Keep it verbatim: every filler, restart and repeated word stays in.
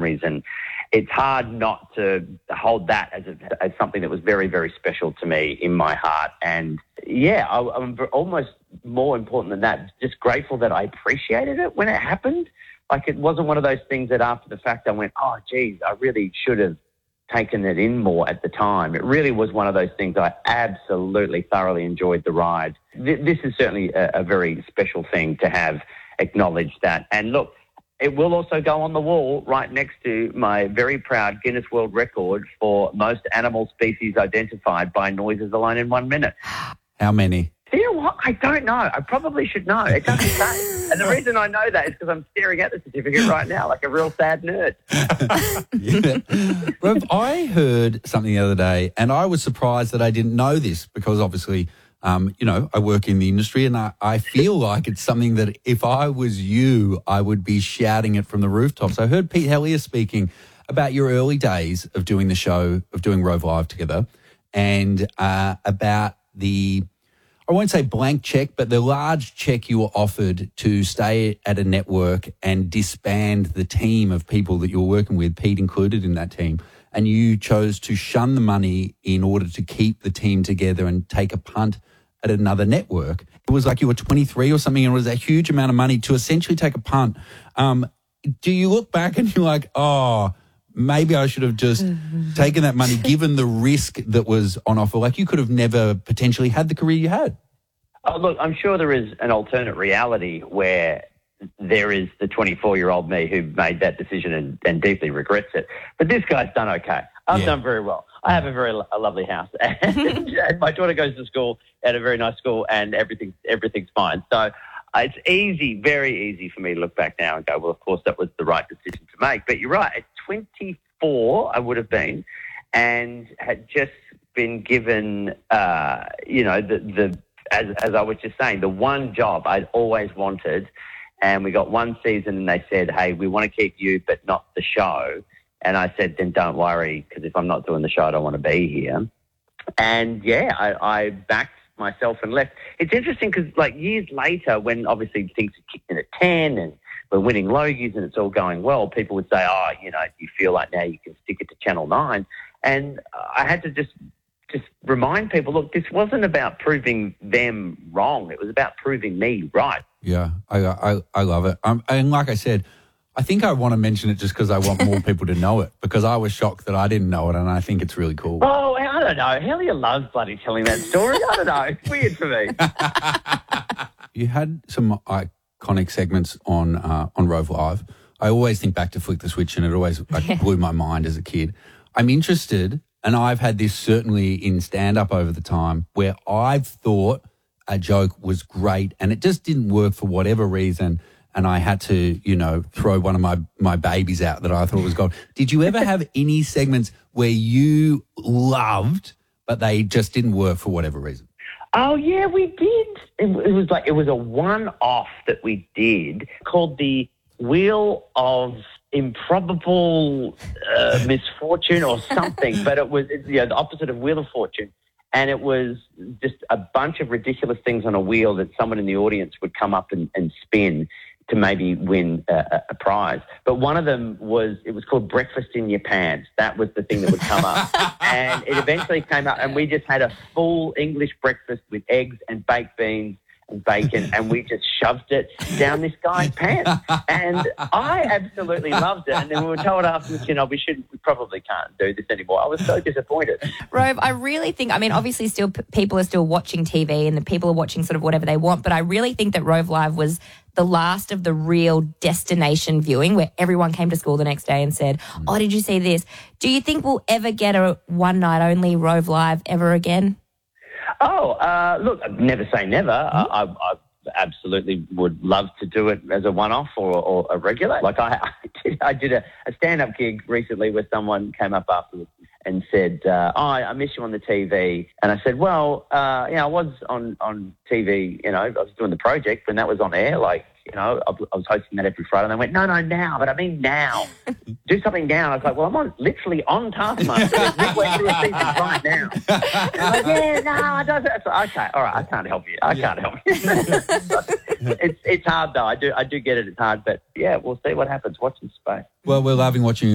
memories, and it's hard not to hold that as a, as something that was very, very special to me in my heart. And yeah, I, I'm almost more important than that, just grateful that I appreciated it when it happened. Like, it wasn't one of those things that after the fact I went, oh, geez, I really should have taken it in more at the time. It really was one of those things I absolutely thoroughly enjoyed the ride. Th- this is certainly a, a very special thing to have acknowledged that. And look, it will also go on the wall right next to my very proud Guinness World Record for most animal species identified by noises alone in one minute. How many? You know what? I don't know. I probably should know. It doesn't say. And the reason I know that is because I'm staring at the certificate right now like a real sad nerd. Yeah. Rob, I heard something the other day, and I was surprised that I didn't know this because obviously, um, you know, I work in the industry, and I, I feel like it's something that if I was you, I would be shouting it from the rooftops. I heard Pete Hellier speaking about your early days of doing the show, of doing Rove Live together, and uh, about the... I won't say blank check, but the large check you were offered to stay at a network and disband the team of people that you were working with, Pete included in that team, and you chose to shun the money in order to keep the team together and take a punt at another network. It was like you were twenty-three or something, and it was a huge amount of money to essentially take a punt. Um, do you look back and you're like, oh, maybe I should have just taken that money given the risk that was on offer? Like, you could have never potentially had the career you had. Oh, look, I'm sure there is an alternate reality where there is the twenty-four-year-old me who made that decision and, and deeply regrets it. But this guy's done okay. I've yeah. done very well. I have a very lo- a lovely house. And, and my daughter goes to school at a very nice school, and everything everything's fine. So uh, it's easy, very easy for me to look back now and go, well, of course, that was the right decision to make. But you're right. At twenty-four, I would have been, and had just been given, uh, you know, the, the as, as I was just saying, the one job I'd always wanted. And we got one season and they said, hey, we want to keep you, but not the show. And I said, then don't worry, because if I'm not doing the show, I don't want to be here. And, yeah, I, I backed myself and left. It's interesting because, like, years later, when obviously things had kicked in at ten and we're winning Logies and it's all going well, people would say, oh, you know, you feel like now you can stick it to Channel nine. And I had to just just remind people, look, this wasn't about proving them wrong. It was about proving me right. Yeah, I I, I love it. Um, and like I said, I think I want to mention it just because I want more people to know it, because I was shocked that I didn't know it, and I think it's really cool. Oh, I don't know. Hellier loves bloody telling that story. I don't know. It's weird for me. You had some iconic segments on uh, on Rove Live. I always think back to Flick the Switch, and it always like, yeah. blew my mind as a kid. I'm interested, and I've had this certainly in stand-up over the time, where I've thought a joke was great and it just didn't work for whatever reason, and I had to, you know, throw one of my, my babies out that I thought was gold. Did you ever have any segments where you loved but they just didn't work for whatever reason? Oh, yeah, we did. It, it was like, it was a one-off that we did called the Wheel of Improbable uh, Misfortune or something, but it was, you know, the opposite of Wheel of Fortune. And it was just a bunch of ridiculous things on a wheel that someone in the audience would come up and, and spin to maybe win a, a prize. But one of them was, it was called Breakfast in Your Pants. That was the thing that would come up. And it eventually came up, and we just had a full English breakfast with eggs and baked beans and bacon, and we just shoved it down this guy's pants. And I absolutely loved it. And then we were told afterwards, you know, we should, we probably can't do this anymore. I was so disappointed. Rove, I really think, I mean, obviously still p- people are still watching T V and the people are watching sort of whatever they want, but I really think that Rove Live was the last of the real destination viewing where everyone came to school the next day and said, oh, did you see this? Do you think we'll ever get a one night only Rove Live ever again? Oh, uh, look, never say never. Mm-hmm. I, I absolutely would love to do it as a one-off or, or a regular. Like I, I did, I did a, a stand-up gig recently where someone came up afterwards and said, uh, oh, I miss you on the T V. And I said, well, uh, you know, I was on, on T V, you know, I was doing the project when that was on air, like, you know, I, I was hosting that every Friday. And they went, no, no, now, but I mean now. Do something now. I was like, well, I'm on literally on Taskmaster. It's midway through a season right now. And I'm like, yeah, no, I don't. Like, okay, all right, I can't help you. I yeah. can't help you. it's it's hard though. I do I do get it. It's hard, but yeah, we'll see what happens. Watch this space. Well, we're loving watching